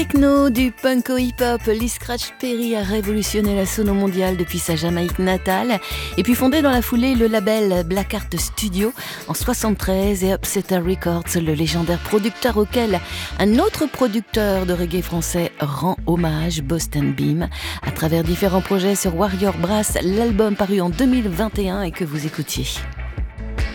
Techno, du punk au hip-hop, Lee Scratch Perry a révolutionné la sono mondiale depuis sa Jamaïque natale et puis fondé dans la foulée le label Black Art Studio en 73 et Upsetter Records, le légendaire producteur auquel un autre producteur de reggae français rend hommage, Boston Beam, à travers différents projets sur Warrior Brass, l'album paru en 2021 et que vous écoutiez.